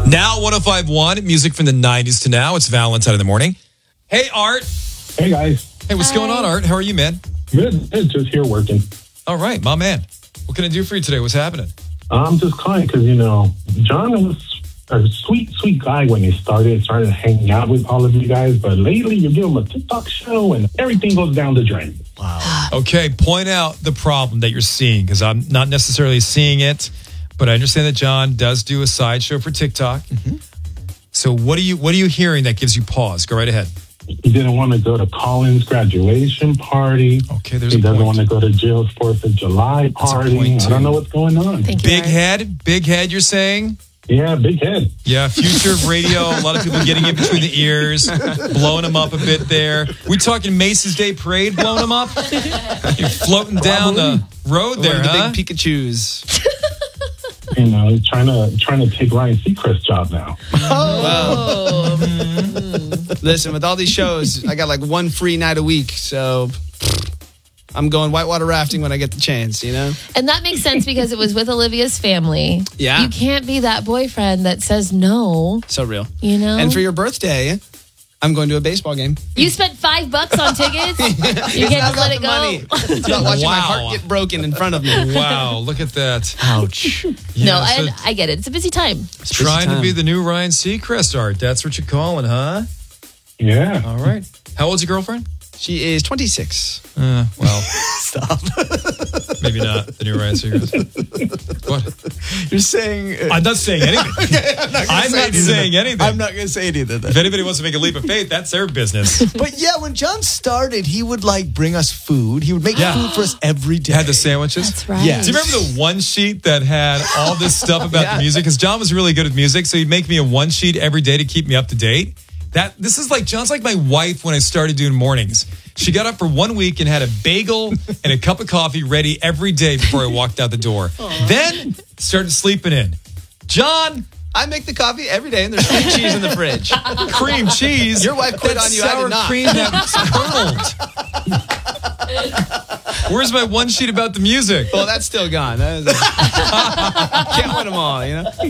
Now 105.1, music from the 90s to now. It's Valentine in the morning. Hey, Art. Hey, guys. Hey, what's going on, Art? How are you, man? Good. Just here working. All right, my man. What can I do for you today? What's happening? I'm just calling because, John was a sweet, sweet guy when he started hanging out with all of you guys. But lately, you give him a TikTok show and everything goes down the drain. Wow. Okay, point out the problem that you're seeing because I'm not necessarily seeing it. But I understand that John does do a sideshow for TikTok. Mm-hmm. So what are you hearing that gives you pause? Go right ahead. He didn't want to go to Colin's graduation party. Okay, there's he a doesn't point. want to go to Jill's 4th of July party. I don't know what's going on. Big head, you're saying? Yeah, big head. Yeah, future of radio. A lot of people getting in between the ears, blowing him up a bit there. We talking Macy's Day Parade blowing him up? You're floating down the road there, the big Pikachus. Trying to take Ryan Seacrest's job now. Oh. Listen, with all these shows, I got like one free night a week, so I'm going whitewater rafting when I get the chance, And that makes sense because it was with Olivia's family. Yeah. You can't be that boyfriend that says no. So real. And for your birthday, I'm going to a baseball game. You spent $5 on tickets? You can't just let it go? Money. It's about watching my heart get broken in front of me. Wow, look at that. Ouch. No, I get it. It's a busy time. Trying to be the new Ryan Seacrest, Art. That's what you're calling, huh? Yeah. All right. How old's your girlfriend? She is 26. Well. Stop. Maybe not the new Ryan Seacrest. What? You're saying... I'm not saying anything. Okay, I'm not saying anything. I'm not going to say anything. If anybody wants to make a leap of faith, that's their business. But yeah, when John started, he would bring us food. He would make food for us every day. Had the sandwiches? That's right. Yeah. Do you remember the one sheet that had all this stuff about the music? Because John was really good with music, so he'd make me a one sheet every day to keep me up to date. This is like, John's like my wife when I started doing mornings. She got up for 1 week and had a bagel and a cup of coffee ready every day before I walked out the door. Then started sleeping in. John, I make the coffee every day and there's cream cheese in the fridge. Cream cheese? Your wife quit on you, I did not. Cream that's kerneled. Where's my one sheet about the music? Well, that's still gone. Can't win them all,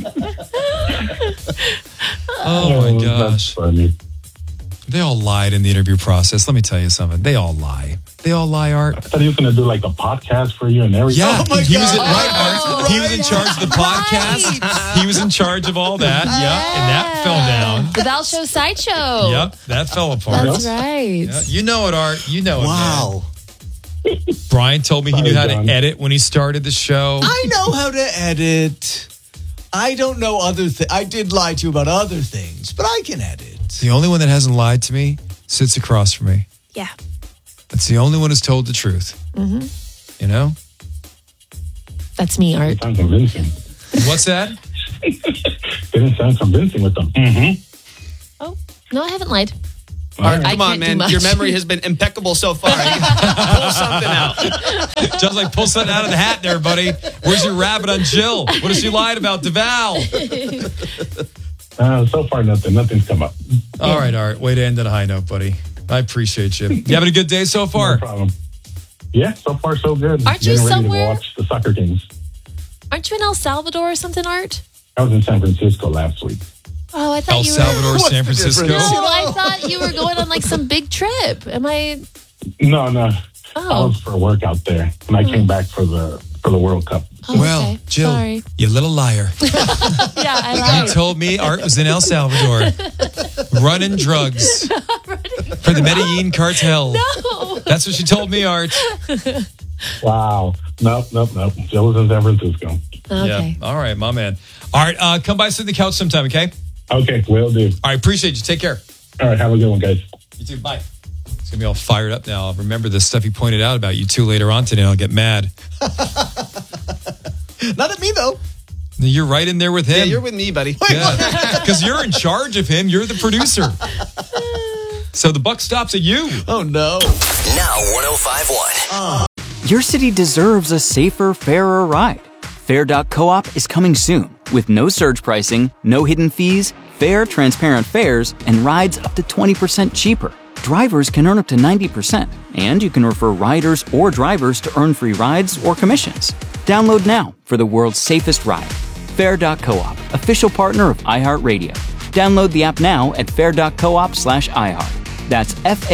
Oh my gosh. That's funny. They all lied in the interview process. Let me tell you something. They all lie. They all lie, Art. I thought he was going to do like a podcast for you and everything. Yeah, Oh my he was God. Art. He was in charge of the podcast. He was in charge of all that. Yep, and that fell down. The Val Show Sideshow. Yep, that fell apart. That's right. Yeah, you know it, Art. You know it, Wow. man. Brian told me he knew how to John. edit when he started the show. I know how to edit. I don't know other things. I did lie to you about other things, but I can edit. The only one that hasn't lied to me sits across from me. Yeah. That's the only one who's told the truth. Mm-hmm. You know? That's me, Art. Sound convincing. What's that? Didn't sound convincing with them. Oh, no, I haven't lied. Art, I come on, can't do man. much. Your memory has been impeccable so far. Pull something out. John's like, pull something out of the hat there, buddy. Where's your rabbit on Jill? What has she lied about to Val? So far, nothing. Nothing's come up. All right, Art. Way to end on a high note, buddy. I appreciate you. You having a good day so far? No problem. Yeah, so far so good. Aren't you Getting ready somewhere? to watch the soccer games. Aren't you in El Salvador or something, Art? I was in San Francisco last week. Oh, I thought El you were... Salvador, San Francisco. No, I thought you were going on like some big trip. Am I... No. I Oh, was for work out there, and I came back for the World Cup. oh Well, okay. Jill, Sorry. you little liar. Yeah, I You lied. told me Art was in El Salvador running drugs for the Medellin cartel. No. That's what she told me, Art. Wow. Nope. Jill was in San Francisco. Okay. Yeah. All right, my man. Art, come by, sit on the couch sometime, okay? Okay, will do. All right, appreciate you. Take care. All right, have a good one, guys. You too. Bye. It's going to be all fired up now. I'll remember the stuff he pointed out about you two later on today, and I'll get mad. Not at me, though. You're right in there with him. Yeah, you're with me, buddy. Because you're in charge of him. You're the producer. So the buck stops at you. Oh, no. Now 105.1. Your city deserves a safer, fairer ride. Fair.coop is coming soon with no surge pricing, no hidden fees, fair, transparent fares, and rides up to 20% cheaper. Drivers can earn up to 90%, and you can refer riders or drivers to earn free rides or commissions. Download now for the world's safest ride. Fair.coop, official partner of iHeartRadio. Download the app now at fair.coop/iHeart. That's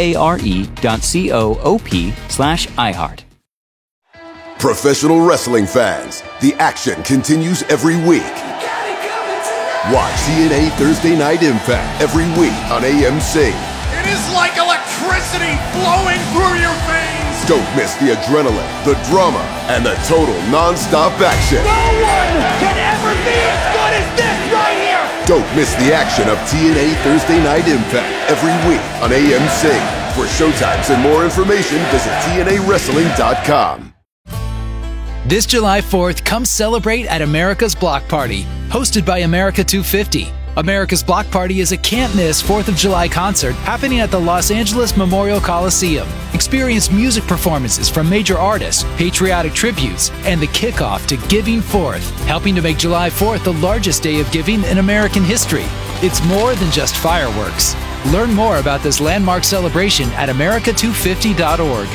FARE.coop/iHeart. Professional wrestling fans, the action continues every week. Watch TNA Thursday Night Impact every week on AMC. It is like electricity flowing through your veins. Don't miss the adrenaline, the drama, and the total non-stop action. No one can ever be as good as this right here. Don't miss the action of TNA Thursday Night Impact every week on AMC. For showtimes and more information, visit TNAWrestling.com. This July 4th, come celebrate at America's Block Party, hosted by America 250. America's Block Party is a can't-miss 4th of July concert happening at the Los Angeles Memorial Coliseum. Experience music performances from major artists, patriotic tributes, and the kickoff to Giving Forth, helping to make July 4th the largest day of giving in American history. It's more than just fireworks. Learn more about this landmark celebration at america250.org.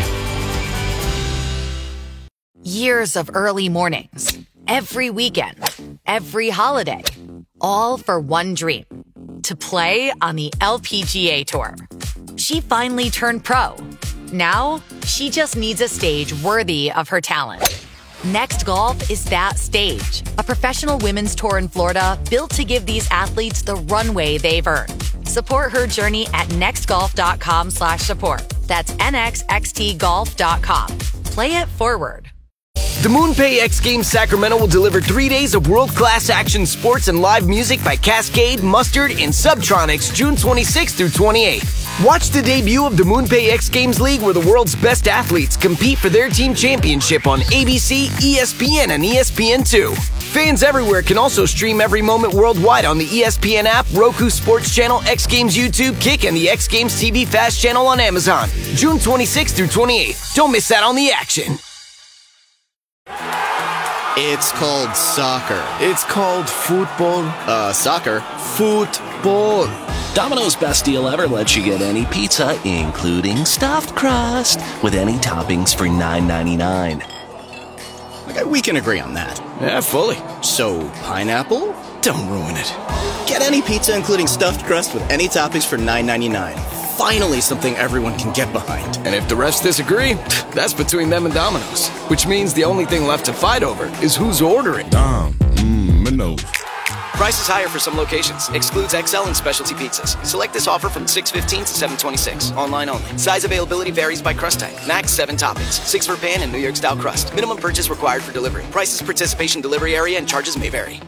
Years of early mornings, every weekend, every holiday, all for one dream, to play on the LPGA Tour. She finally turned pro. Now, she just needs a stage worthy of her talent. Next Golf is that stage, a professional women's tour in Florida built to give these athletes the runway they've earned. Support her journey at nextgolf.com/support. That's nxxtgolf.com. Play it forward. The MoonPay X Games Sacramento will deliver 3 days of world-class action sports and live music by Cascade, Mustard, and Subtronics June 26th through 28th. Watch the debut of the MoonPay X Games League, where the world's best athletes compete for their team championship on ABC, ESPN, and ESPN2. Fans everywhere can also stream every moment worldwide on the ESPN app, Roku Sports Channel, X Games YouTube, Kick, and the X Games TV Fast channel on Amazon. June 26th through 28th. Don't miss out on the action. It's called soccer. It's called football. Soccer. Football. Domino's Best Deal Ever lets you get any pizza, including stuffed crust, with any toppings for $9.99. Okay, we can agree on that. Yeah, fully. So, pineapple? Don't ruin it. Get any pizza, including stuffed crust, with any toppings for $9.99. Finally, something everyone can get behind. And if the rest disagree, that's between them and Domino's. Which means the only thing left to fight over is who's ordering. Domino's. Price is higher for some locations. Excludes XL and specialty pizzas. Select this offer from 6/15 to 7/26. Online only. Size availability varies by crust type. Max 7 toppings. 6 for pan and New York style crust. Minimum purchase required for delivery. Prices, participation, delivery area, and charges may vary.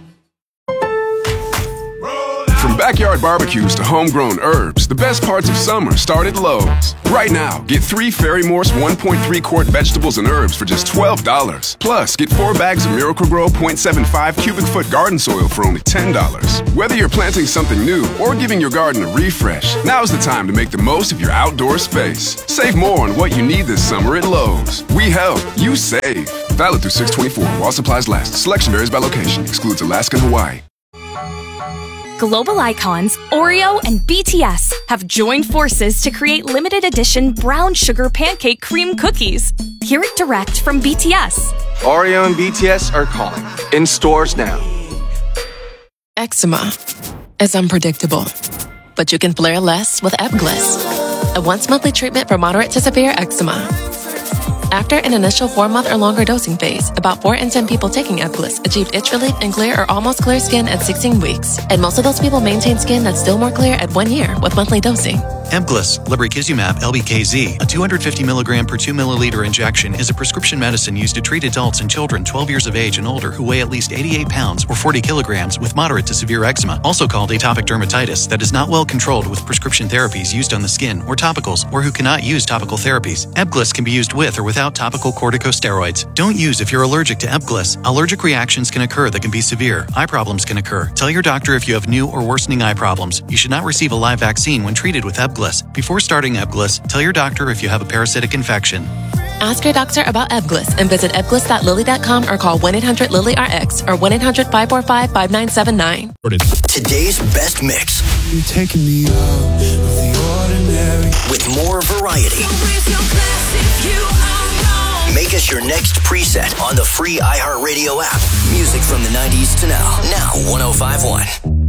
From backyard barbecues to homegrown herbs, the best parts of summer start at Lowe's. Right now, get 3 Fairy Morse 1.3 quart vegetables and herbs for just $12. Plus, get 4 bags of Miracle-Gro 0.75 cubic foot garden soil for only $10. Whether you're planting something new or giving your garden a refresh, now's the time to make the most of your outdoor space. Save more on what you need this summer at Lowe's. We help, you save. Valid through 6/24 while supplies last. Selection varies by location. Excludes Alaska and Hawaii. Global icons Oreo and BTS have joined forces to create limited edition brown sugar pancake cream cookies. Hear it direct from BTS. Oreo and BTS are calling. In stores now. Eczema is unpredictable, but you can flare less with Ebglyss, a once-monthly treatment for moderate to severe eczema. After an initial 4-month or longer dosing phase, about 4 in 10 people taking Ebglyss achieved itch relief and clear or almost clear skin at 16 weeks. And most of those people maintain skin that's still more clear at 1 year with monthly dosing. Ebglyss, lebrikizumab LBKZ, a 250 milligram per 2 milliliter injection, is a prescription medicine used to treat adults and children 12 years of age and older who weigh at least 88 pounds or 40 kilograms with moderate to severe eczema, also called atopic dermatitis, that is not well controlled with prescription therapies used on the skin or topicals, or who cannot use topical therapies. Ebglyss can be used with or without topical corticosteroids. Don't use if you're allergic to Ebglyss. Allergic reactions can occur that can be severe. Eye problems can occur. Tell your doctor if you have new or worsening eye problems. You should not receive a live vaccine when treated with Ebglyss. Before starting Ebglyss, tell your doctor if you have a parasitic infection. Ask your doctor about Ebglyss and visit ebglyss.lily.com or call 1-800-LILY-RX or 1-800-545-5979. Today's best mix. You're taking me out of the ordinary. With more variety. Make us your next preset on the free iHeartRadio app. Music from the 90s to now. Now 105.1.